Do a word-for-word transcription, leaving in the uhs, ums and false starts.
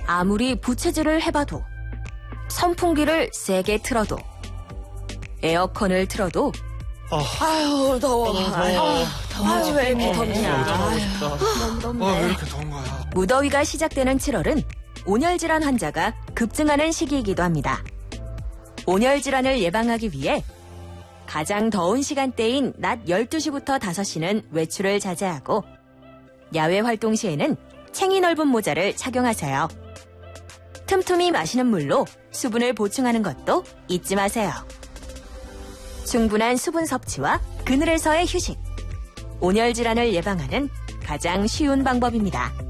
아무리 부채질을 해봐도, 선풍기를 세게 틀어도, 에어컨을 틀어도 아, 아유, 더워. 너무 더워. 아유, 더워. 아유, 왜 이렇게 덥냐. 아유, 너무 덥네. 아, 왜 이렇게 더운 거야? 무더위가 시작되는 칠월은 온열질환 환자가 급증하는 시기이기도 합니다. 온열질환을 예방하기 위해 가장 더운 시간대인 낮 열두 시부터 다섯 시는 외출을 자제하고 야외 활동 시에는 챙이 넓은 모자를 착용하세요. 틈틈이 마시는 물로 수분을 보충하는 것도 잊지 마세요. 충분한 수분 섭취와 그늘에서의 휴식. 온열 질환을 예방하는 가장 쉬운 방법입니다.